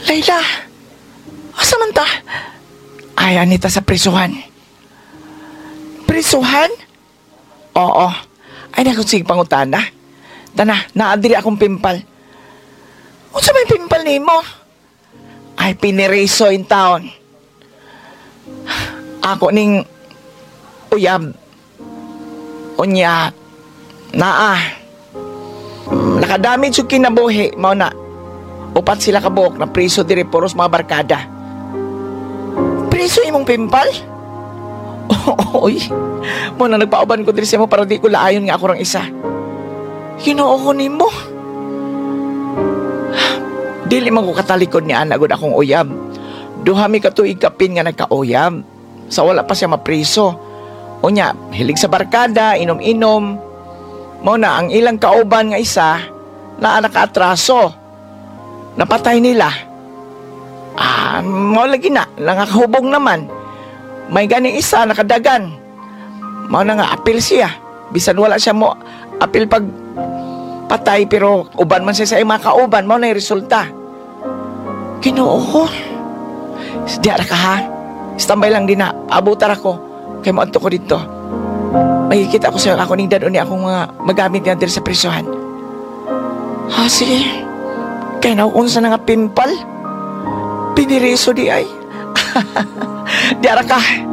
Layla, asa man ta? Ay, anita sa prisuhan. Prisuhan? Oo. Ay, nakot sige pangutana. Tana, naadiri akong pimpal. Unsa may pimpal nimo? Ay, piniriso in town. Ako ning uyab. Unya, naa. Nakadamage yung kinabuhi, mao na. Upat sila kabuok na priso diri puros mga barkada. Priso imong pimpal? Oy, mo na nagpauban ko diri sa mo para di ko laayon nga ako rang isa. Ginoo ko nimo. Dili man ko katalikod ni ana gud akong uyab. Duha mi ka tuig kapin nga nagkauyab. Sa wala pa siya mapriso. Unya, hilig sa barkada, inom-inom. Mo na ang ilang kauban nga isa na nakaatraso. Napatay nila. Mo lagi na, nangakahubog naman. May gani isa nakadagan. Mo na nga apil siya. Bisan wala siya mo apil pag patay pero uban man siya sa mga kauban, mo na yung resulta. Ginoo ko. Diara ka ha. Standby lang din na. Abutar ako. Kaya maanto ko dito. Makikita ko sa ako ning dad ni akong mga magamit niya dito sa prisuhan. Ha, sige. Kaya nauunsa na nga pimpal. Piniriso di ay. Diara ka.